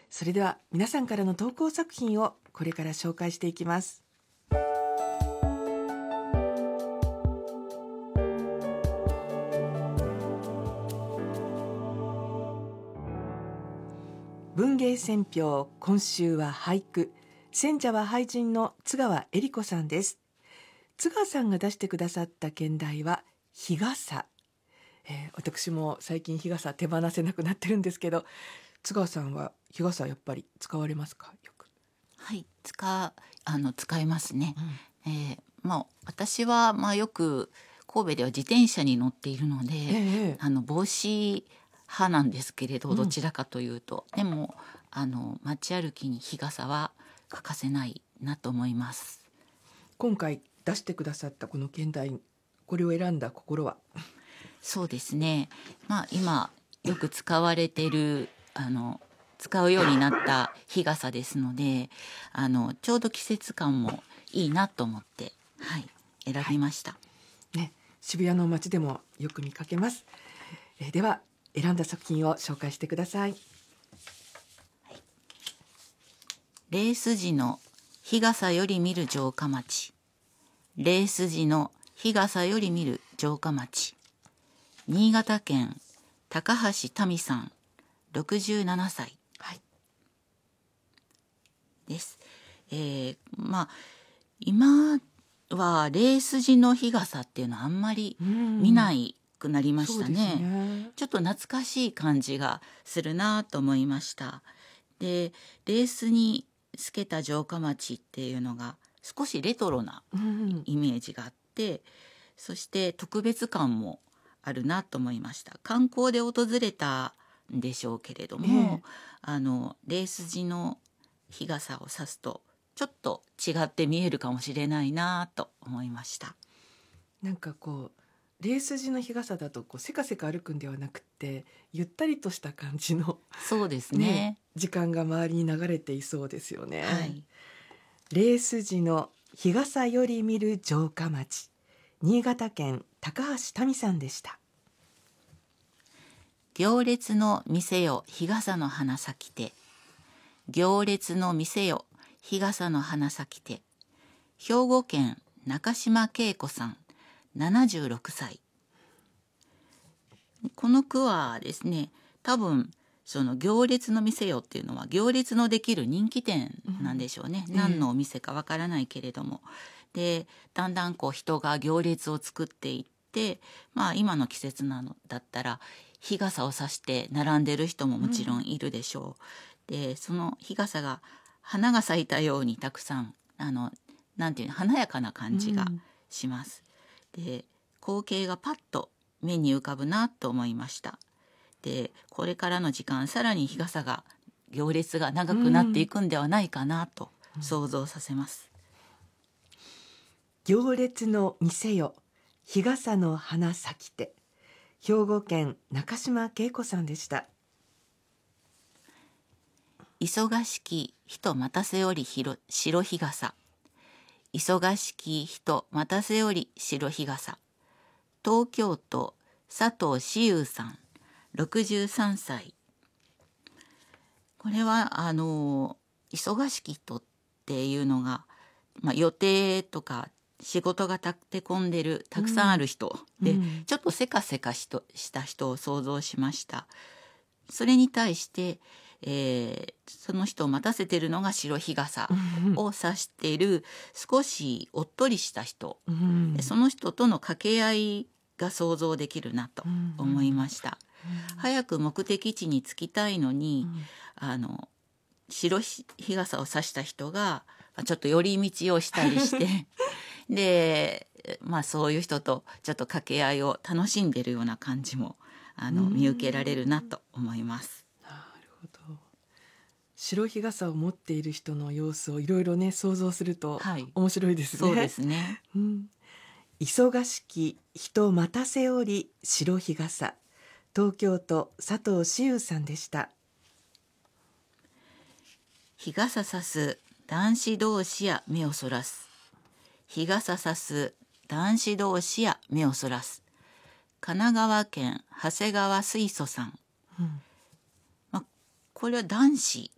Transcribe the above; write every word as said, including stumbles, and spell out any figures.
それでは皆さんからの投稿作品をこれから紹介していきます。文芸選評、今週は俳句、選者は俳人の津川恵理子さんです。津川さんが出してくださった兼題は日傘、えー、私も最近日傘手放せなくなってるんですけど、津川さんは日傘やっぱり使われますか？よく。 はい、使あの使いますね。うん、えー、まあ私はまあよく神戸では自転車に乗っているので、ええ、あの帽子派なんですけれど、どちらかというと、うん、でもあの街歩きに日傘は欠かせないなと思います。 今回出してくださったこの兼題、これを選んだ心は？ そうですね、まあ今よく使われているあの使うようになった日傘ですので、あのちょうど季節感もいいなと思って、はい、選びました。 はいね、渋谷の街でもよく見かけます。えー、では選んだ作品を紹介してください。 はい、レース時の日傘より見る城下町。レース時の日傘より見る城下町。新潟県高橋民さん、ろくじゅうななさい、はい、です。えー、まあ今はレース地の日傘っていうのはあんまり見ないくなりましたね。ね、ちょっと懐かしい感じがするなと思いました。で、レースに透けた城下町っていうのが少しレトロなイメージがあって、うん、そして特別感もあるなと思いました。観光で訪れたんでしょうけれども、ええ、あのレース地の日傘を差すとちょっと違って見えるかもしれないなと思いました。 なんかこうレース地の日傘だとこうせかせか歩くんではなくてゆったりとした感じのそうですね、ね、 時間が周りに流れていそうですよね。 はい、 レース地の日傘より見る城下町、新潟県高橋民さんでした。 行列の店よ日傘の花咲きて、行列の店よ日傘の花咲きて、兵庫県中島恵子さん、ななじゅうろくさい。この句はですね、多分その行列の店よっていうのは行列のできる人気店なんでしょうね、うん、何のお店かわからないけれども、でだんだんこう人が行列を作っていって、まあ今の季節なのだったら日傘を差して並んでる人ももちろんいるでしょう、うん、でその日傘が花が咲いたようにたくさんあのなんていうの華やかな感じがします、うん、で光景がパッと目に浮かぶなと思いました。でこれからの時間さらに日傘が行列が長くなっていくんではないかなと想像させます、 うん、行列の店よ日傘の花咲きて、兵庫県中島恵子さんでした。 忙しき人待たせおり白日傘、忙しき人待たせおり白日傘。東京都佐藤志友さん、ろくじゅうさんさい。これはあの忙しき人っていうのが、まあ、予定とか仕事が立て込んでるたくさんある人、うん、で、うん、ちょっとせかせかしとした人を想像しました。それに対して、えー、その人を待たせてるのが白日傘を指している少しおっとりした人、うん、でその人との掛け合いが想像できるなと思いました、うん、早く目的地に着きたいのに、うん、あの白日傘を差した人がちょっと寄り道をしたりしてで、まあ、そういう人とちょっと掛け合いを楽しんでるような感じもあの見受けられるなと思います。 なるほど。白日傘を持っている人の様子をいろいろね想像すると面白いですね。 はい、そうですね、 うん、忙しき人待たせおり白日傘、東京都佐藤志友さんでした。 日傘さす男子同士や目をそらす、日傘さす男子同士や目をそらす。神奈川県長谷川水素さん、うん、ま、これは男子